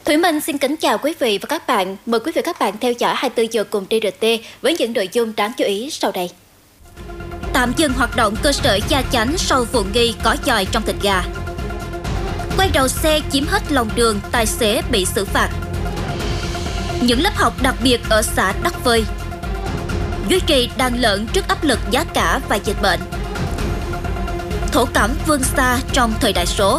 Thủy Minh xin kính chào quý vị và các bạn. Mời quý vị và các bạn theo dõi 24 giờ cùng DRT với những nội dung đáng chú ý sau đây. Tạm dừng hoạt động cơ sở Gia Chánh sau vụ nghi có giòi trong thịt gà. Quay đầu xe chiếm hết lòng đường, tài xế bị xử phạt. Những lớp học đặc biệt ở xã Đắc Vơi. Duy trì đàn lợn trước áp lực giá cả và dịch bệnh. Thổ cẩm vươn xa trong thời đại số.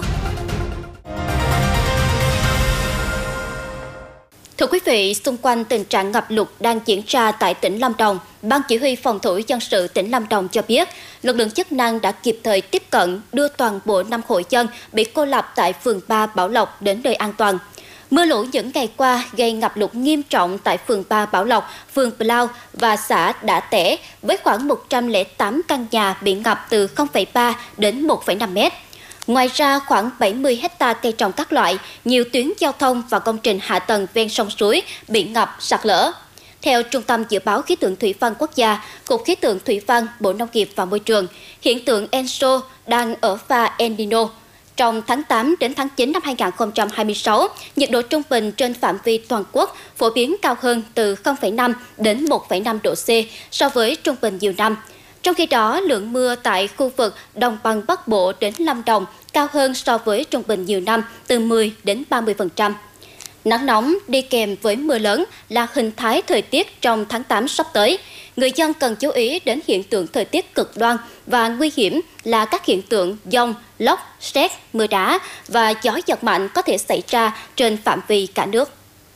Thưa quý vị, xung quanh tình trạng ngập lụt đang diễn ra tại tỉnh Lâm Đồng, Ban Chỉ huy Phòng thủ dân sự tỉnh Lâm Đồng cho biết, lực lượng chức năng đã kịp thời tiếp cận đưa toàn bộ 5 hộ dân bị cô lập tại phường 3 Bảo Lộc đến nơi an toàn. Mưa lũ những ngày qua gây ngập lụt nghiêm trọng tại phường 3 Bảo Lộc, phường Plau và xã Đạ Tẻ với khoảng 108 căn nhà bị ngập từ 0,3 đến 1,5 mét. Ngoài ra, khoảng 70 hecta cây trồng các loại, nhiều tuyến giao thông và công trình hạ tầng ven sông suối bị ngập, sạt lở. Theo Trung tâm Dự báo Khí tượng Thủy văn Quốc gia, Cục Khí tượng Thủy văn, Bộ Nông nghiệp và Môi trường, hiện tượng Enso đang ở pha El Nino. Trong tháng 8 đến tháng 9 năm 2026, nhiệt độ trung bình trên phạm vi toàn quốc phổ biến cao hơn từ 0,5 đến 1,5 độ C so với trung bình nhiều năm. Trong khi đó, lượng mưa tại khu vực Đồng bằng Bắc Bộ đến Lâm Đồng cao hơn so với trung bình nhiều năm từ 10 đến 30%. Nắng nóng đi kèm với mưa lớn là hình thái thời tiết trong tháng 8 sắp tới. Người dân cần chú ý đến hiện tượng thời tiết cực đoan và nguy hiểm là các hiện tượng dông, lốc, sét, mưa đá và gió giật mạnh có thể xảy ra trên phạm vi cả nước.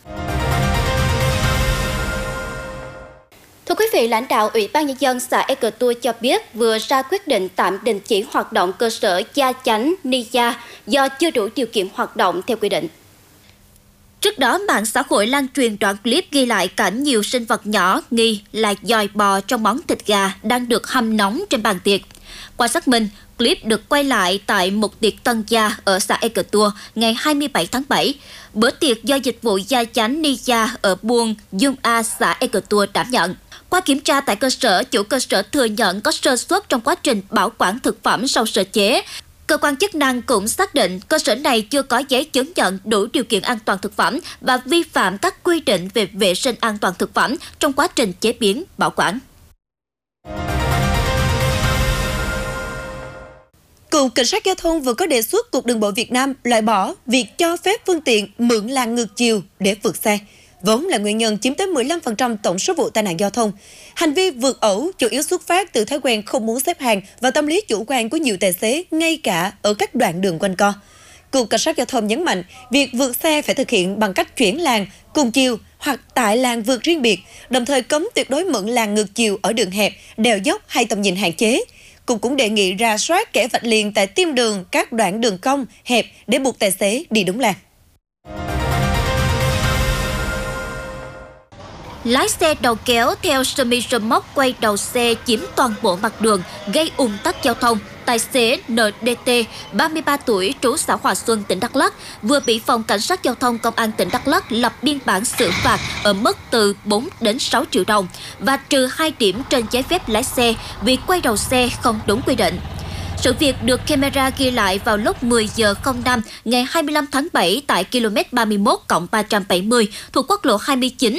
Thưa quý vị, lãnh đạo Ủy ban Nhân dân xã Ea Cờ Tua cho biết vừa ra quyết định tạm đình chỉ hoạt động cơ sở Gia Chánh Nia do chưa đủ điều kiện hoạt động theo quy định. Trước đó, mạng xã hội lan truyền đoạn clip ghi lại cảnh nhiều sinh vật nhỏ nghi là giòi bò trong món thịt gà đang được hâm nóng trên bàn tiệc. Qua xác minh, clip được quay lại tại một tiệc tân gia ở xã Ea Cờ Tua ngày 27 tháng 7. Bữa tiệc do dịch vụ Gia Chánh Nia ở buôn Dung A, xã Ea Cờ Tua đảm nhận. Qua kiểm tra tại cơ sở, chủ cơ sở thừa nhận có sơ suất trong quá trình bảo quản thực phẩm sau sơ chế. Cơ quan chức năng cũng xác định cơ sở này chưa có giấy chứng nhận đủ điều kiện an toàn thực phẩm và vi phạm các quy định về vệ sinh an toàn thực phẩm trong quá trình chế biến, bảo quản. Cục Cảnh sát Giao thông vừa có đề xuất Cục Đường bộ Việt Nam loại bỏ việc cho phép phương tiện mượn làn ngược chiều để vượt xe, vốn là nguyên nhân chiếm tới 15% tổng số vụ tai nạn giao thông. Hành vi vượt ẩu chủ yếu xuất phát từ thói quen không muốn xếp hàng và tâm lý chủ quan của nhiều tài xế ngay cả ở các đoạn đường quanh co. Cục Cảnh sát Giao thông nhấn mạnh, việc vượt xe phải thực hiện bằng cách chuyển làn, cùng chiều hoặc tại làn vượt riêng biệt, đồng thời cấm tuyệt đối mượn làn ngược chiều ở đường hẹp, đèo dốc hay tầm nhìn hạn chế. Cục cũng đề nghị rà soát kẻ vạch liền tại tim đường, các đoạn đường cong, hẹp để buộc tài xế đi đúng làn. Lái xe đầu kéo theo sơ mi rơ móc quay đầu xe chiếm toàn bộ mặt đường, gây ùn tắc giao thông. Tài xế NDT, 33 tuổi, trú xã Hòa Xuân, tỉnh Đắk Lắk, vừa bị Phòng Cảnh sát Giao thông Công an tỉnh Đắk Lắk lập biên bản xử phạt ở mức từ 4 đến 6 triệu đồng và trừ 2 điểm trên giấy phép lái xe vì quay đầu xe không đúng quy định. Sự việc được camera ghi lại vào lúc 10 giờ 05 ngày 25 tháng 7 tại km 31+370 thuộc quốc lộ 29